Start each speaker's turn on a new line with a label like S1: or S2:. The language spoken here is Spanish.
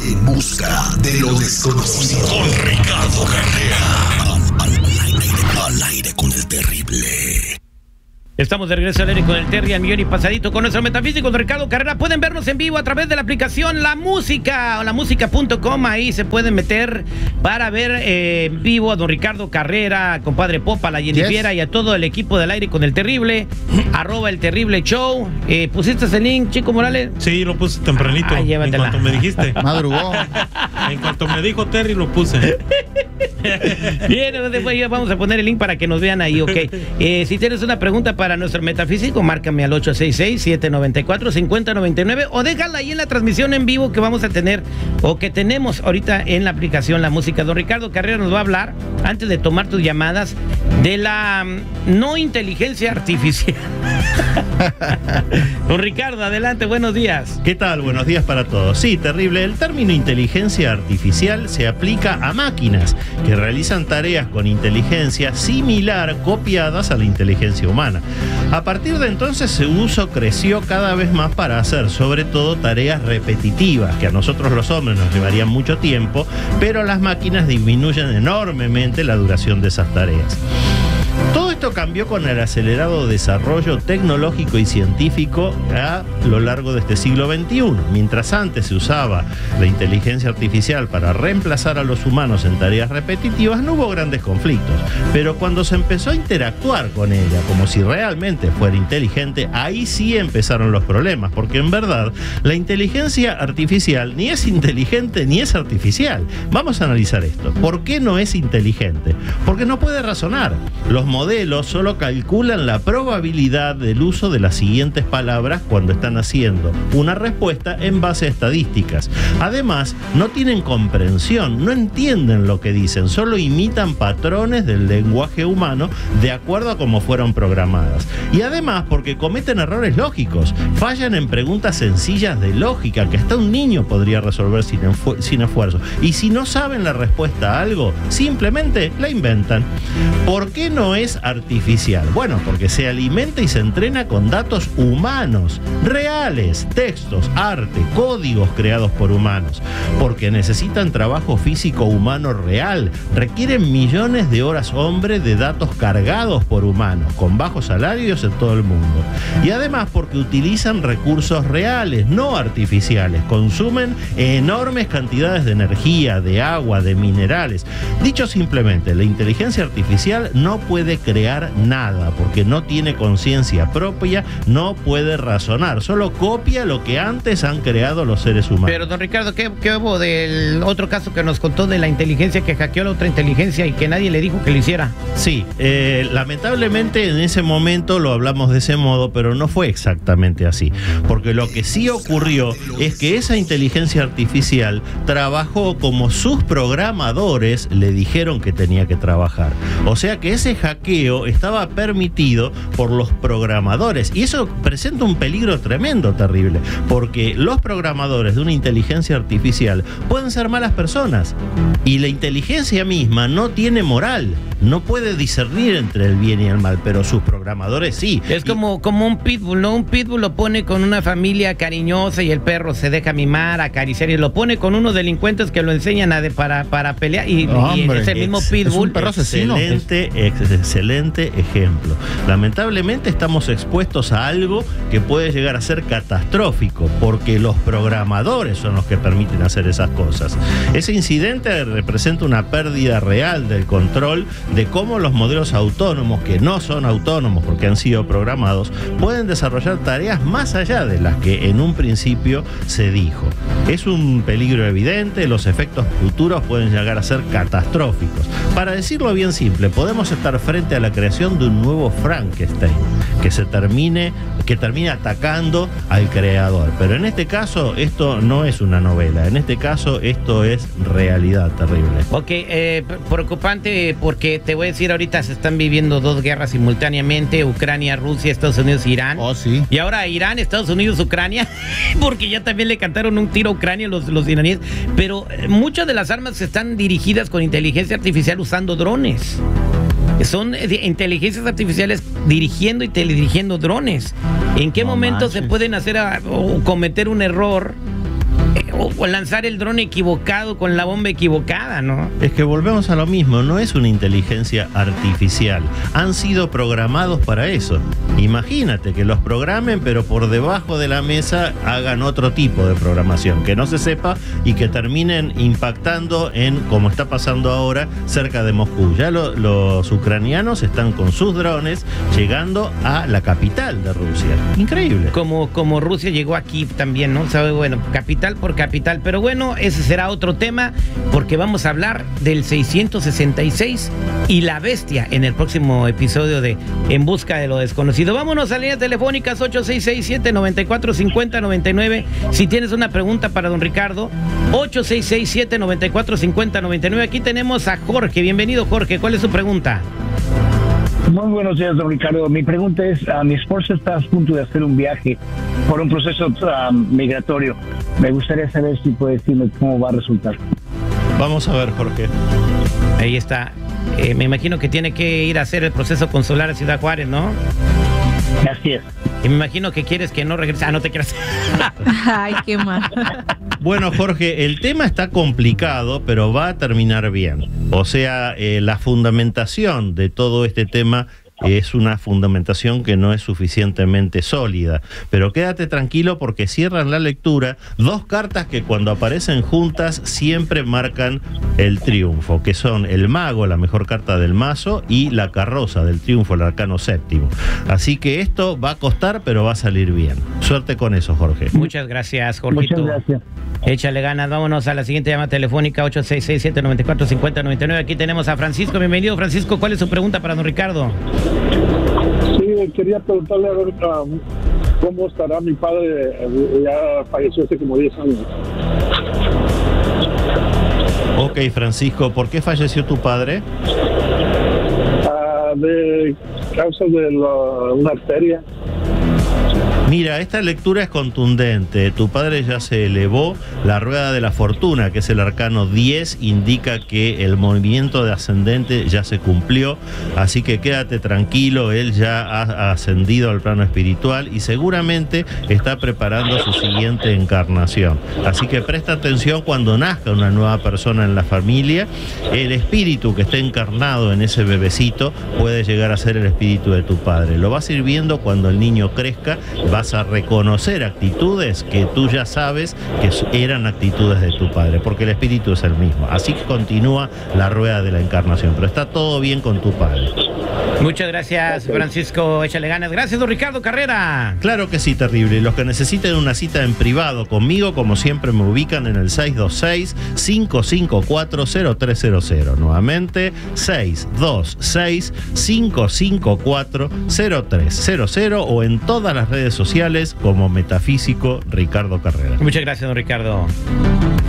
S1: En busca de lo desconocido. Con Ricardo Carrera. Al aire con el terrible.
S2: Estamos de regreso al aire con el Terry, al millón y pasadito, con nuestro metafísico don Ricardo Carrera. Pueden vernos en vivo a través de la aplicación La Música o lamusica.com. Ahí se pueden meter para ver en vivo a don Ricardo Carrera, compadre Popa, la Jennifiera, y a todo el equipo del aire con el terrible. @ el terrible show. ¿Pusiste el link, Chico Morales?
S3: Sí, lo puse tempranito. En cuanto me dijiste.
S4: Madrugó.
S3: En cuanto me dijo Terry, lo puse.
S2: Bien, después ya vamos a poner el link para que nos vean ahí, ok. Si tienes una pregunta para nuestro metafísico, márcame al 866-794-5099 o déjala ahí en la transmisión en vivo que vamos a tener o que tenemos ahorita en la aplicación La Música. Don Ricardo Carrera nos va a hablar, antes de tomar tus llamadas, de la no inteligencia artificial. Don Ricardo, adelante, buenos días.
S5: ¿Qué tal? Buenos días para todos. Sí, terrible. El término inteligencia artificial se aplica a máquinas que realizan tareas con inteligencia similar copiadas a la inteligencia humana. A partir de entonces su uso creció cada vez más para hacer sobre todo tareas repetitivas que a nosotros los hombres nos llevarían mucho tiempo, pero las máquinas disminuyen enormemente la duración de esas tareas. Todo esto cambió con el acelerado desarrollo tecnológico y científico a lo largo de este siglo XXI. Mientras antes se usaba la inteligencia artificial para reemplazar a los humanos en tareas repetitivas, no hubo grandes conflictos. Pero cuando se empezó a interactuar con ella como si realmente fuera inteligente, ahí sí empezaron los problemas, porque en verdad la inteligencia artificial ni es inteligente ni es artificial. Vamos a analizar esto. ¿Por qué no es inteligente? Porque no puede razonar. Los modelos solo calculan la probabilidad del uso de las siguientes palabras cuando están haciendo una respuesta en base a estadísticas. Además, no tienen comprensión, no entienden lo que dicen, solo imitan patrones del lenguaje humano de acuerdo a cómo fueron programadas. Y además, porque cometen errores lógicos, fallan en preguntas sencillas de lógica que hasta un niño podría resolver sin esfuerzo. Y si no saben la respuesta a algo, simplemente la inventan. ¿Por qué no es artificial? Bueno, porque se alimenta y se entrena con datos humanos, reales, textos, arte, códigos creados por humanos. Porque necesitan trabajo físico humano real, requieren millones de horas hombre de datos cargados por humanos, con bajos salarios en todo el mundo. Y además porque utilizan recursos reales, no artificiales, consumen enormes cantidades de energía, de agua, de minerales. Dicho simplemente, la inteligencia artificial no puede crear nada, porque no tiene conciencia propia, no puede razonar, solo copia lo que antes han creado los seres humanos.
S2: Pero don Ricardo, ¿qué hubo del otro caso que nos contó de la inteligencia que hackeó la otra inteligencia y que nadie le dijo que lo hiciera?
S5: Sí, lamentablemente en ese momento lo hablamos de ese modo, pero no fue exactamente así, porque lo que sí ocurrió es que esa inteligencia artificial trabajó como sus programadores le dijeron que tenía que trabajar. O sea que ese hackeo estaba permitido por los programadores y eso presenta un peligro tremendo, terrible, porque los programadores de una inteligencia artificial pueden ser malas personas y la inteligencia misma no tiene moral, no puede discernir entre el bien y el mal, pero sus programadores sí.
S2: Es como un pitbull, ¿no? Un pitbull lo pone con una familia cariñosa y el perro se deja mimar, acariciar, y lo pone con unos delincuentes que lo enseñan para pelear y es el mismo pitbull.
S5: Es un perro asesino. Excelente ejemplo. Lamentablemente estamos expuestos a algo que puede llegar a ser catastrófico, porque los programadores son los que permiten hacer esas cosas. Ese incidente representa una pérdida real del control de cómo los modelos autónomos, que no son autónomos porque han sido programados, pueden desarrollar tareas más allá de las que en un principio se dijo. Es un peligro evidente, los efectos futuros pueden llegar a ser catastróficos. Para decirlo bien simple, podemos estar frente a la creación de un nuevo Frankenstein que termine atacando al creador. Pero en este caso esto no es una novela, en este caso esto es realidad terrible.
S2: Ok, preocupante porque te voy a decir, ahorita se están viviendo dos guerras simultáneamente, Ucrania, Rusia, Estados Unidos, Irán.
S4: Oh, sí.
S2: Y ahora Irán, Estados Unidos, Ucrania, porque ya también le cantaron un tiro a Ucrania los iraníes. Pero muchas de las armas están dirigidas con inteligencia artificial usando drones. Son inteligencias artificiales dirigiendo y teledirigiendo drones. ¿En qué momento se pueden hacer o cometer un error o lanzar el dron equivocado con la bomba equivocada, ¿no?
S5: Es que volvemos a lo mismo, no es una inteligencia artificial. Han sido programados para eso. Imagínate que los programen, pero por debajo de la mesa hagan otro tipo de programación, que no se sepa y que terminen impactando en, como está pasando ahora, cerca de Moscú. Ya los ucranianos están con sus drones llegando a la capital de Rusia. Increíble.
S2: Como Rusia llegó aquí también, ¿no? ¿Sabe? Bueno, capital por capital. Pero bueno, ese será otro tema, porque vamos a hablar del 666 y la bestia en el próximo episodio de En Busca de lo Desconocido. Vámonos a líneas telefónicas 8667-945099. Si tienes una pregunta para don Ricardo, 8667-945099. Aquí tenemos a Jorge. Bienvenido, Jorge. ¿Cuál es su pregunta?
S4: Muy buenos días, don Ricardo. Mi pregunta es, mi esposa está a punto de hacer un viaje por un proceso migratorio. Me gustaría saber si puede decirme cómo va a resultar.
S5: Vamos a ver, Jorge.
S2: Ahí está. Me imagino que tiene que ir a hacer el proceso consular a Ciudad Juárez, ¿no?
S4: Así es.
S2: Y me imagino que quieres que no regrese. Ah, no te quieras.
S6: Ay, qué mal.
S5: Bueno, Jorge, el tema está complicado, pero va a terminar bien. O sea, la fundamentación de todo este tema es una fundamentación que no es suficientemente sólida. Pero quédate tranquilo porque cierran la lectura dos cartas que cuando aparecen juntas siempre marcan el triunfo, que son el mago, la mejor carta del mazo, y la carroza del triunfo, el arcano séptimo. Así que esto va a costar, pero va a salir bien. Suerte con eso, Jorge.
S2: Muchas gracias, Jorgito.
S4: Muchas gracias.
S2: Échale ganas. Vámonos a la siguiente llamada telefónica, 8667-945099. Aquí tenemos a Francisco. Bienvenido, Francisco. ¿Cuál es su pregunta para don Ricardo?
S7: Sí, quería preguntarle a ver cómo estará mi padre. Ya falleció hace como 10 años.
S5: Ok, Francisco, ¿por qué falleció tu padre?
S7: De causa de una arteria.
S5: Mira, esta lectura es contundente. Tu padre ya se elevó. La rueda de la fortuna, que es el arcano 10, indica que el movimiento de ascendente ya se cumplió. Así que quédate tranquilo, él ya ha ascendido al plano espiritual y seguramente está preparando su siguiente encarnación. Así que presta atención cuando nazca una nueva persona en la familia. El espíritu que esté encarnado en ese bebecito puede llegar a ser el espíritu de tu padre. Lo vas a ir viendo cuando el niño crezca. Vas a reconocer actitudes que tú ya sabes que eran actitudes de tu padre, porque el espíritu es el mismo. Así que continúa la rueda de la encarnación, pero está todo bien con tu padre.
S2: Muchas gracias, Francisco. Échale ganas. Gracias, don Ricardo Carrera.
S5: Claro que sí, terrible. Los que necesiten una cita en privado conmigo, como siempre, me ubican en el 626-554-0300. Nuevamente, 626-554-0300 o en todas las redes sociales como Metafísico Ricardo Carrera.
S2: Muchas gracias, don Ricardo.